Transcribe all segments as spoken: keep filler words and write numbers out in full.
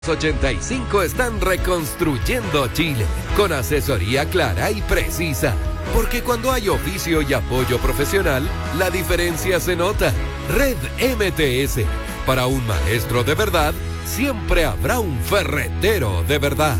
ochenta y cinco están reconstruyendo Chile con asesoría clara y precisa. Porque cuando hay oficio y apoyo profesional, la diferencia se nota. Red M T S. Para un maestro de verdad, siempre habrá un ferretero de verdad.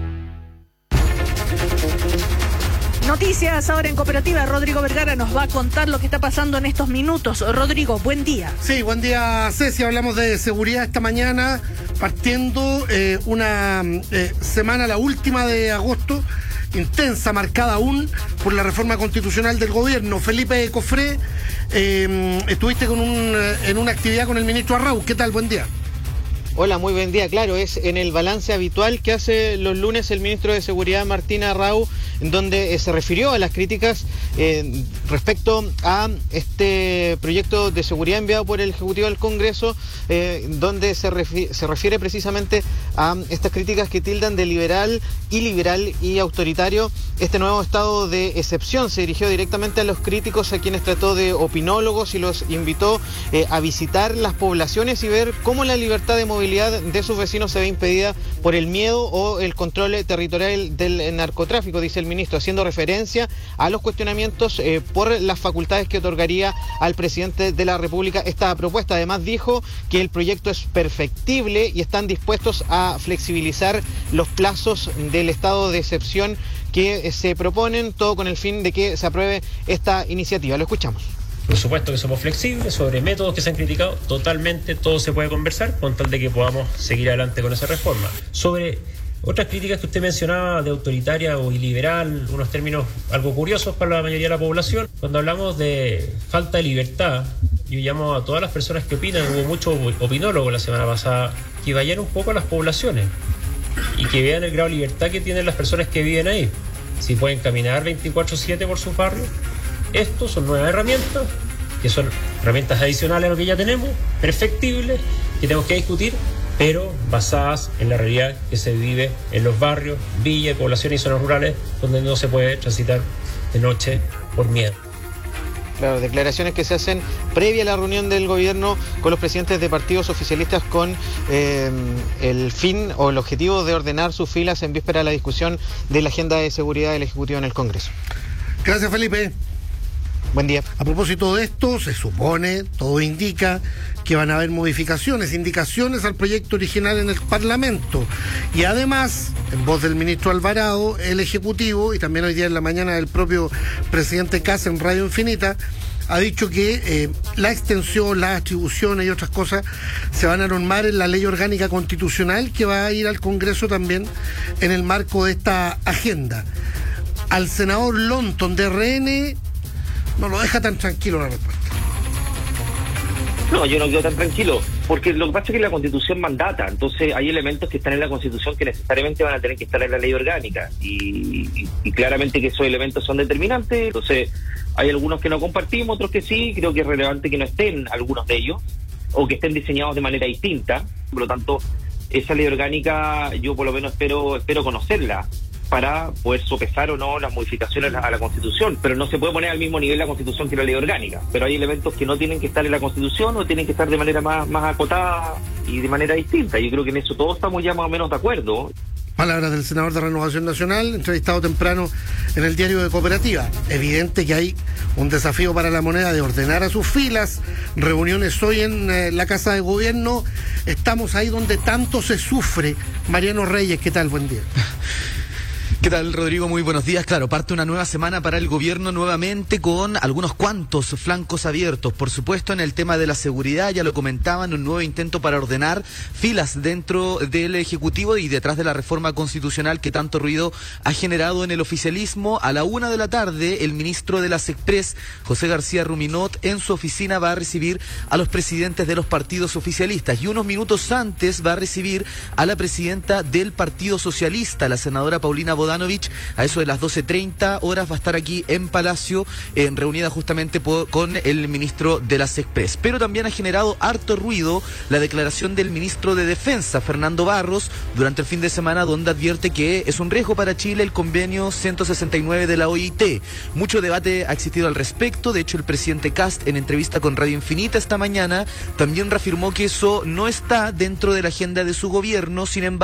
Noticias ahora en Cooperativa. Rodrigo Vergara nos va a contar lo que está pasando en estos minutos. Rodrigo, buen día. Sí, buen día, Ceci. Hablamos de seguridad esta mañana, partiendo eh, una eh, semana, la última de agosto, intensa, marcada aún por la reforma constitucional del gobierno. Felipe Cofré, eh, estuviste con un, en una actividad con el ministro Arrau. ¿Qué tal? Buen día. Hola, muy buen día. Claro, es en el balance habitual que hace los lunes el ministro de Seguridad, Martín Arrau, en donde eh, se refirió a las críticas eh, respecto a este proyecto de seguridad enviado por el Ejecutivo al Congreso, eh, donde se, refi- se refiere precisamente a estas críticas que tildan de liberal, iliberal y autoritario este nuevo estado de excepción. Se dirigió directamente a los críticos, a quienes trató de opinólogos y los invitó eh, a visitar las poblaciones y ver cómo la libertad de movilidad de sus vecinos se ve impedida por el miedo o el control territorial del narcotráfico, dice el ministro, haciendo referencia a los cuestionamientos eh, por las facultades que otorgaría al presidente de la República esta propuesta. Además dijo que el proyecto es perfectible y están dispuestos a flexibilizar los plazos del estado de excepción que se proponen, todo con el fin de que se apruebe esta iniciativa. Lo escuchamos. Por supuesto que somos flexibles sobre métodos que se han criticado, totalmente todo se puede conversar con tal de que podamos seguir adelante con esa reforma. Sobre otras críticas que usted mencionaba de autoritaria o iliberal, unos términos algo curiosos para la mayoría de la población. Cuando hablamos de falta de libertad, yo llamo a todas las personas que opinan, hubo muchos opinólogos la semana pasada, que vayan un poco a las poblaciones y que vean el grado de libertad que tienen las personas que viven ahí. Si pueden caminar veinticuatro siete por sus barrios. Estos son nuevas herramientas, que son herramientas adicionales a lo que ya tenemos, perfectibles, que tenemos que discutir, pero basadas en la realidad que se vive en los barrios, villas, poblaciones y zonas rurales, donde no se puede transitar de noche por miedo. Claro, declaraciones que se hacen previa a la reunión del gobierno con los presidentes de partidos oficialistas con eh, el fin o el objetivo de ordenar sus filas en víspera de la discusión de la agenda de seguridad del Ejecutivo en el Congreso. Gracias, Felipe. Buen día. A propósito de esto, se supone, todo indica, que van a haber modificaciones, indicaciones al proyecto original en el Parlamento. Y además, en voz del ministro Alvarado, el Ejecutivo, y también hoy día en la mañana el propio presidente Kast en Radio Infinita, ha dicho que eh, la extensión, las atribuciones y otras cosas se van a normar en la ley orgánica constitucional que va a ir al Congreso también en el marco de esta agenda. Al senador Lonton de R N no lo deja tan tranquilo la respuesta. No, yo no quedo tan tranquilo, porque lo que pasa es que la Constitución mandata, entonces hay elementos que están en la Constitución que necesariamente van a tener que estar en la ley orgánica, y, y, y claramente que esos elementos son determinantes. Entonces hay algunos que no compartimos, otros que sí. Creo que es relevante que no estén algunos de ellos, o que estén diseñados de manera distinta. Por lo tanto, esa ley orgánica yo por lo menos espero, espero conocerla, para poder sopesar o no las modificaciones a la Constitución, pero no se puede poner al mismo nivel la Constitución que la ley orgánica. Pero hay elementos que no tienen que estar en la Constitución o tienen que estar de manera más, más acotada y de manera distinta. Yo creo que en eso todos estamos ya más o menos de acuerdo. Palabras del senador de Renovación Nacional, entrevistado temprano en el diario de Cooperativa. Evidente que hay un desafío para la moneda de ordenar a sus filas, reuniones hoy en eh, la Casa de Gobierno. Estamos ahí donde tanto se sufre. Mariano Reyes, ¿qué tal? Buen día. ¿Qué tal, Rodrigo? Muy buenos días. Claro, parte una nueva semana para el gobierno nuevamente con algunos cuantos flancos abiertos. Por supuesto, en el tema de la seguridad, ya lo comentaban, un nuevo intento para ordenar filas dentro del Ejecutivo y detrás de la reforma constitucional que tanto ruido ha generado en el oficialismo. A la una de la tarde, el ministro de la SECPRES, José García Ruminot, en su oficina va a recibir a los presidentes de los partidos oficialistas. Y unos minutos antes va a recibir a la presidenta del Partido Socialista, la senadora Paulina Bodar, Bodanovich, a eso de las doce treinta horas va a estar aquí en Palacio, eh, reunida justamente por, con el ministro de las Express. Pero también ha generado harto ruido la declaración del ministro de Defensa, Fernando Barros, durante el fin de semana, donde advierte que es un riesgo para Chile el convenio ciento sesenta y nueve de la O I T. Mucho debate ha existido al respecto. De hecho, el presidente Kast, en entrevista con Radio Infinita esta mañana, también reafirmó que eso no está dentro de la agenda de su gobierno. Sin embargo,